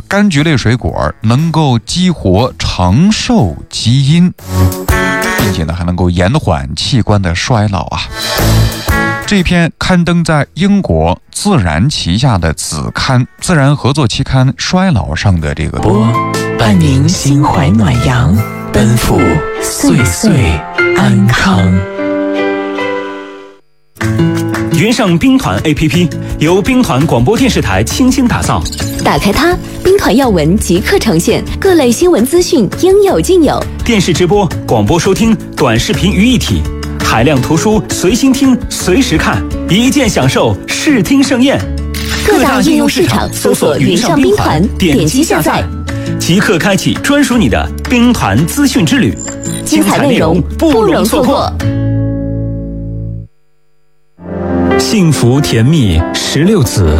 柑橘类水果能够激活长寿基因，并且呢还能够延缓器官的衰老啊。这篇刊登在英国自然旗下的子刊《自然合作期刊衰老》上的这个伴您心怀暖阳，奔赴岁岁安康。 云上兵团 APP 由兵团广播电视台倾心打造， 打开它，兵团要闻即刻呈现，各类新闻资讯应有尽有， 电视直播、广播收听、短视频于一体，海量图书随心听随时看，一键享受视听盛宴。 各大应用市场搜索云上兵团，点击下载， 即刻开启专属你的兵团资讯之旅， 精彩内容不容错过。 幸福甜蜜16子。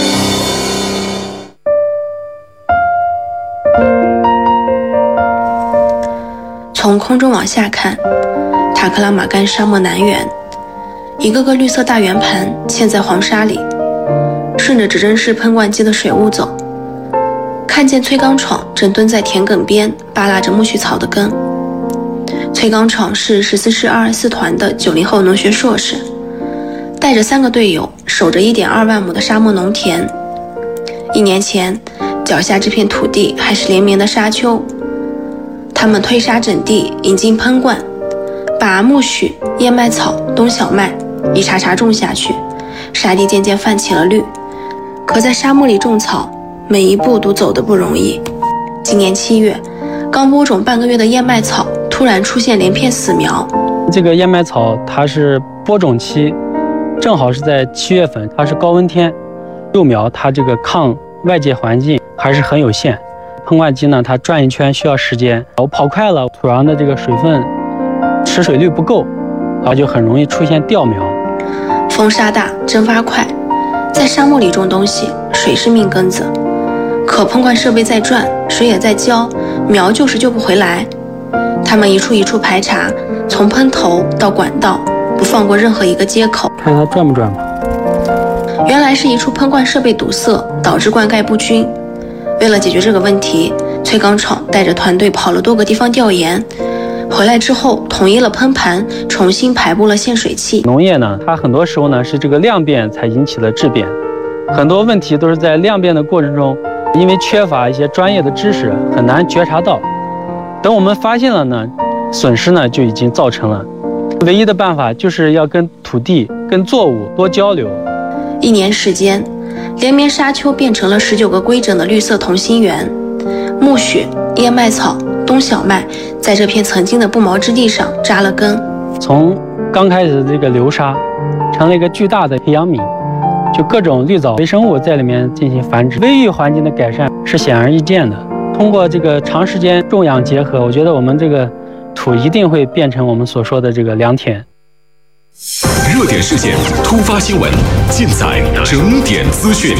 从空中往下看，塔克拉玛干沙漠南缘，一个个绿色大圆盘嵌在黄沙里，顺着指针式喷灌机的水雾走，看见崔刚闯正蹲在田埂边扒拉着苜蓿草的根。崔刚闯是14师224团的90后农学硕士，带着3个队友守着1.2万亩的沙漠农田。1年前，脚下这片土地还是连绵的沙丘，他们推沙整地，引进喷灌，把苜蓿、燕麦草、冬小麦一茬茬种下去，沙地渐渐泛起了绿。可在沙漠里种草，每一步都走得不容易。今年7月，刚播种半个月的燕麦草突然出现连片死苗。 这个燕麦草它是播种期，正好是在7月份，它是高温天，幼苗它这个抗外界环境还是很有限。喷灌机呢，它转一圈需要时间，我跑快了，土壤的这个水分持水率不够，就很容易出现掉苗。 风沙大，蒸发快，在沙漠里种东西，水是命根子。可喷灌设备在转，水也在浇，苗就是救不回来。他们一处一处排查，从喷头到管道，不放过任何一个接口。 看它转不转吧。 原来是一处喷灌设备堵塞，导致灌溉不均。为了解决这个问题，崔刚闯带着团队跑了多个地方调研，回来之后统一了喷盘，重新排布了限水器。 农业呢，它很多时候呢是这个量变才引起了质变，很多问题都是在量变的过程中，因为缺乏一些专业的知识，很难觉察到。等我们发现了呢，损失呢就已经造成了。唯一的办法就是要跟土地、跟作物多交流。 1年时间，连绵沙丘变成了19个规整的绿色同心圆，苜蓿、燕麦草、冬小麦在这片曾经的不毛之地上扎了根。 从刚开始的这个流沙，成了一个巨大的培养皿，就各种绿藻微生物在里面进行繁殖，微育环境的改善是显而易见的。通过这个长时间种养结合，我觉得我们这个土一定会变成我们所说的这个良田。 热点事件、突发新闻，尽在整点资讯。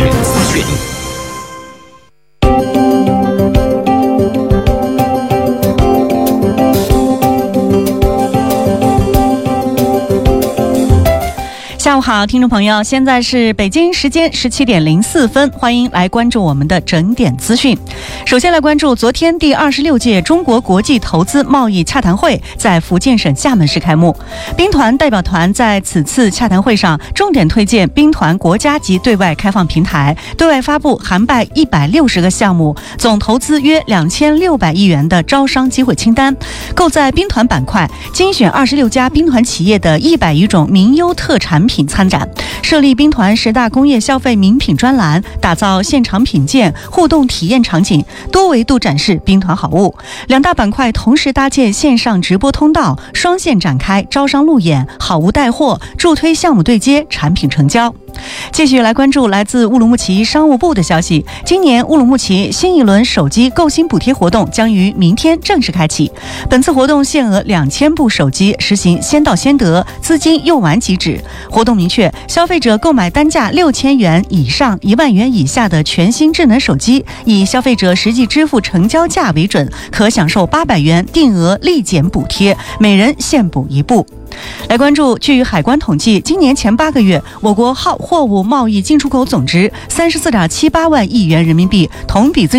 下午好，听众朋友，现在是北京时间17点04分，欢迎来关注我们的整点资讯。首先来关注昨天第26届中国国际投资贸易洽谈会在福建省厦门市开幕。兵团代表团在此次洽谈会上重点推荐兵团国家级对外开放平台，对外发布涵盖160个项目，总投资约2600亿元的招商机会清单，购在兵团板块，精选26家兵团企业的100余种名优特产品参展，设立兵团10大工业消费名品专栏，打造现场品鉴、互动体验场景，多维度展示兵团好物。2大板块同时搭建线上直播通道，双线展开招商路演、好物带货，助推项目对接、产品成交。继续来关注来自乌鲁木齐商务部的消息，今年乌鲁木齐新一轮手机购新补贴活动将于明天正式开启。本次活动限额2000部手机，实行先到先得，资金用完即止。活动明确，消费者购买单价6000元以上、1万元以下的全新智能手机，以消费者实际支付成交价为准，可享受800元定额立减补贴，每人限补1部。来关注，据海关统计，今年前8个月，我国货物贸易进出口总值34.78万亿元人民币，同比增